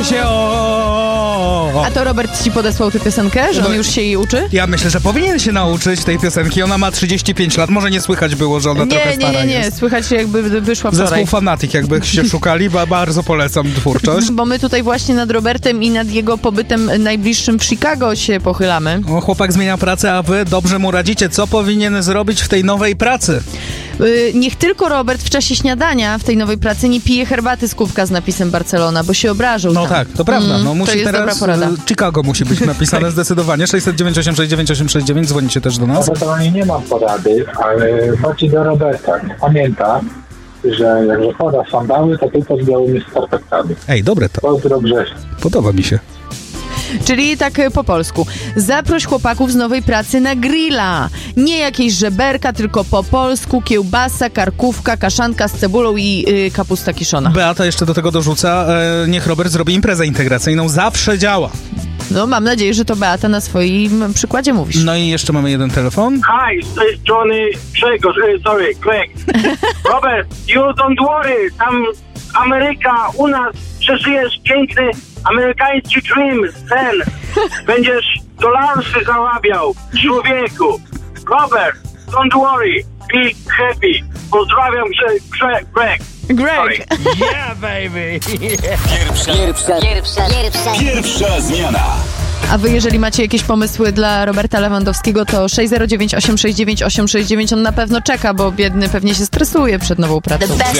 się o. A to Robert ci podesłał tę piosenkę, że on już się jej uczy? Ja myślę, że powinien się nauczyć tej piosenki. Ona ma 35 lat. Może nie słychać było, że ona trochę stara Nie. jest. Słychać jakby wyszła wczoraj. Zespół Fanatic, jakby się szukali, bardzo polecam twórczość. Bo my tutaj właśnie nad Robertem i nad jego pobytem najbliższym w Chicago się pochylamy. O, chłopak zmienia pracę, a wy dobrze mu radzicie. Co powinien zrobić w tej nowej pracy? Niech tylko Robert w czasie śniadania w tej nowej pracy nie pije herbaty z kubka z napisem Barcelona, bo się obrażą. No tam. tak, to prawda. No, musi to jest teraz dobra porada. Chicago musi być napisane zdecydowanie. 609 dzwonicie też do nas. Ewentualnie nie mam porady, ale chodzi do Roberta. Pamięta, że jak zakłada sandały, to tylko z białymi skarpetkami. Ej, dobre to. Pozdro Grześ. Podoba mi się. Czyli tak po polsku. Zaproś chłopaków z nowej pracy na grilla. Nie jakieś żeberka, tylko po polsku kiełbasa, karkówka, kaszanka z cebulą i kapusta kiszona. Beata jeszcze do tego dorzuca, niech Robert zrobi imprezę integracyjną. Zawsze działa. No, mam nadzieję, że to Beata na swoim przykładzie mówisz. No i jeszcze mamy jeden telefon. Hi, to jest Johnny Grzegorz, Greg. Robert, you don't worry, tam Ameryka, u nas przeżyjesz piękny amerykański dream, sen. Będziesz dolarsy zarabiał, człowieku. Robert, don't worry, be happy. Pozdrawiam cię, Greg. Greg. Yeah, baby! Pierwsza zmiana. A wy, jeżeli macie jakieś pomysły dla Roberta Lewandowskiego, to 609 869 869. On na pewno czeka, bo biedny pewnie się stresuje przed nową pracą.